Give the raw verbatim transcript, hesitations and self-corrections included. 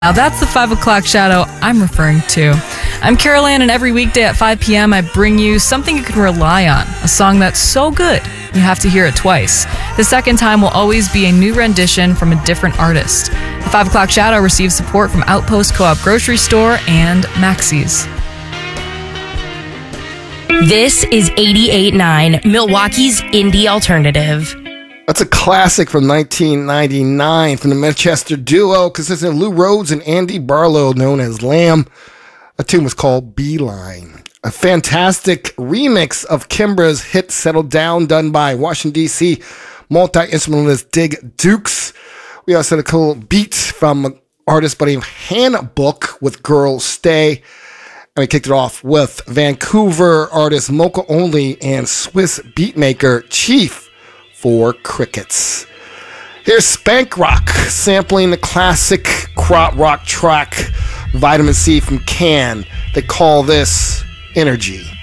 Now that's the five o'clock shadow I'm referring to. I'm Carol Ann, and every weekday at five p.m. I bring you something you can rely on, a song that's so good you have to hear it twice. The second time will always be a new rendition from a different artist. The five o'clock shadow receives support from Outpost Co-op Grocery Store and Maxey's. This is eighty-eight point nine, Milwaukee's Indie Alternative. That's a classic from nineteen ninety-nine from the Manchester duo consisting of Lou Rhodes and Andy Barlow, known as Lamb. The tune was called Beeline. A fantastic remix of Kimbra's hit Settle Down, done by Washington, D C multi-instrumentalist Dig Dukes. We also had a cool beat from an artist by the name of Handbook with Girl Stay. And we kicked it off with Vancouver artist Mocha Only and Swiss beatmaker Chief for Crickets. Here's Spank Rock sampling the classic krautrock rock track Vitamin C from Can. They call this Energy.